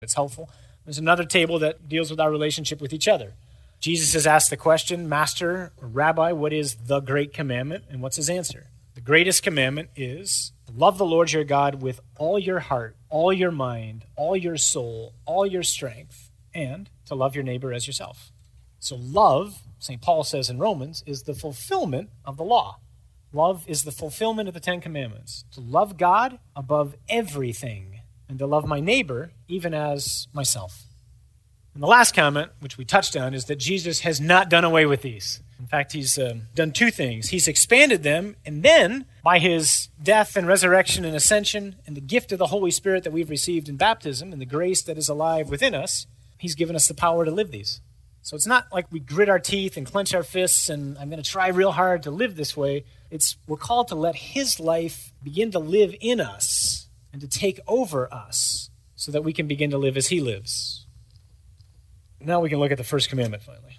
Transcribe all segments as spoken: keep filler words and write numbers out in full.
It's helpful. There's another table that deals with our relationship with each other. Jesus has asked the question, Master, or Rabbi, what is the great commandment? And what's his answer? The greatest commandment is to love the Lord your God with all your heart, all your mind, all your soul, all your strength, and to love your neighbor as yourself. So love, Saint Paul says in Romans, is the fulfillment of the law. Love is the fulfillment of the Ten Commandments. To love God above everything, and to love my neighbor even as myself. And the last comment, which we touched on, is that Jesus has not done away with these. In fact, he's uh, done two things. He's expanded them, and then by his death and resurrection and ascension and the gift of the Holy Spirit that we've received in baptism and the grace that is alive within us, he's given us the power to live these. So it's not like we grit our teeth and clench our fists and I'm going to try real hard to live this way. It's we're called to let his life begin to live in us and to take over us so that we can begin to live as he lives. Now we can look at the first commandment finally.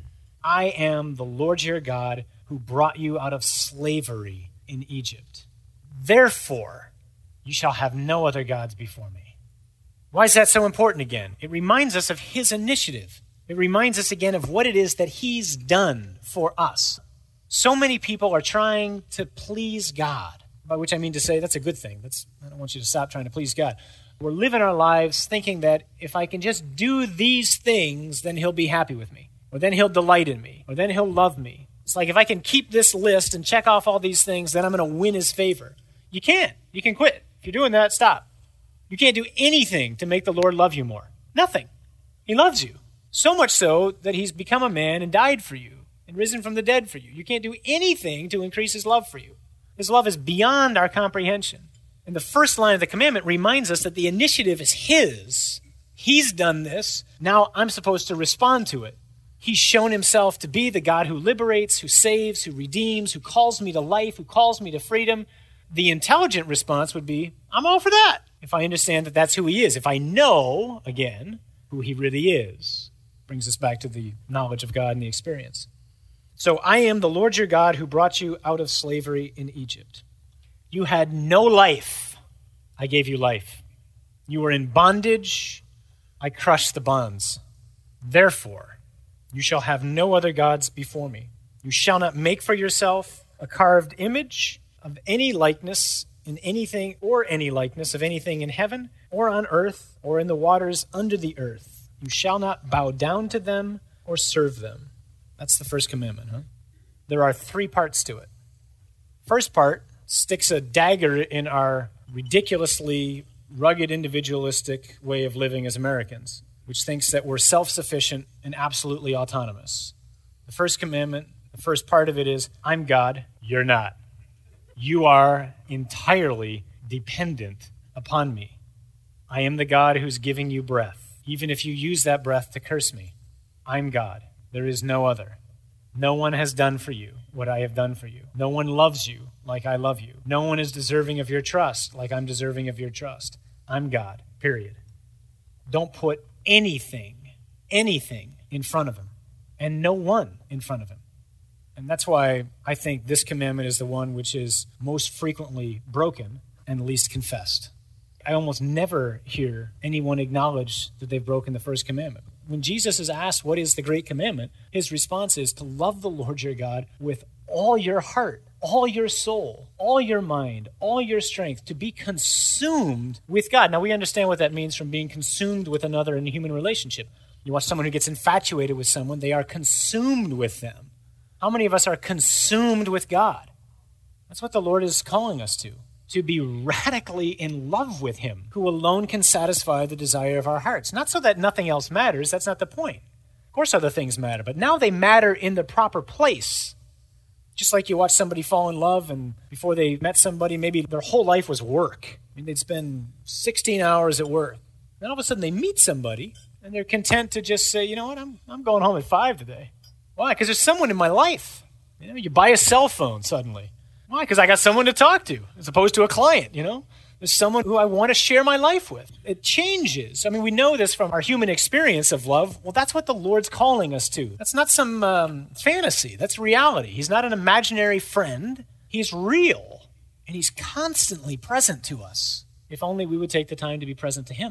I am the Lord your God who brought you out of slavery in Egypt. Therefore, you shall have no other gods before me. Why is that so important again? It reminds us of his initiative. It reminds us again of what it is that he's done for us. So many people are trying to please God, by which I mean to say that's a good thing. That's, I don't want you to stop trying to please God. We're living our lives thinking that if I can just do these things, then he'll be happy with me, or then he'll delight in me, or then he'll love me. It's like if I can keep this list and check off all these things, then I'm going to win his favor. You can't. You can quit. If you're doing that, stop. You can't do anything to make the Lord love you more. Nothing. He loves you. So much so that he's become a man and died for you and risen from the dead for you. You can't do anything to increase his love for you. His love is beyond our comprehension. And the first line of the commandment reminds us that the initiative is his. He's done this. Now I'm supposed to respond to it. He's shown himself to be the God who liberates, who saves, who redeems, who calls me to life, who calls me to freedom. The intelligent response would be, I'm all for that. If I understand that that's who he is. If I know, again, who he really is. Brings us back to the knowledge of God and the experience. So I am the Lord your God who brought you out of slavery in Egypt. You had no life. I gave you life. You were in bondage. I crushed the bonds. Therefore, you shall have no other gods before me. You shall not make for yourself a carved image of any likeness in anything or any likeness of anything in heaven or on earth or in the waters under the earth. You shall not bow down to them or serve them. That's the first commandment, huh? There are three parts to it. First part sticks a dagger in our ridiculously rugged, individualistic way of living as Americans, which thinks that we're self-sufficient and absolutely autonomous. The first commandment, the first part of it is, I'm God, you're not. You are entirely dependent upon me. I am the God who's giving you breath, even if you use that breath to curse me. I'm God. There is no other. No one has done for you what I have done for you. No one loves you like I love you. No one is deserving of your trust like I'm deserving of your trust. I'm God, period. Don't put anything, anything in front of him, and no one in front of him. And that's why I think this commandment is the one which is most frequently broken and least confessed. I almost never hear anyone acknowledge that they've broken the first commandment. When Jesus is asked what is the great commandment, his response is to love the Lord your God with all your heart, all your soul, all your mind, all your strength, to be consumed with God. Now we understand what that means from being consumed with another in a human relationship. You watch someone who gets infatuated with someone, they are consumed with them. How many of us are consumed with God? That's what the Lord is calling us to. To be radically in love with him, who alone can satisfy the desire of our hearts. Not so that nothing else matters, that's not the point. Of course other things matter, but now they matter in the proper place. Just like you watch somebody fall in love, and before they met somebody, maybe their whole life was work. I mean, they'd spend sixteen hours at work. Then all of a sudden they meet somebody, and they're content to just say, you know what, I'm, I'm going home at five today. Why? Because there's someone in my life. You know, you buy a cell phone suddenly. Why? Because I got someone to talk to, as opposed to a client, you know? There's someone who I want to share my life with. It changes. I mean, we know this from our human experience of love. Well, that's what the Lord's calling us to. That's not some um, fantasy. That's reality. He's not an imaginary friend. He's real, and he's constantly present to us, if only we would take the time to be present to him.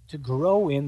to grow in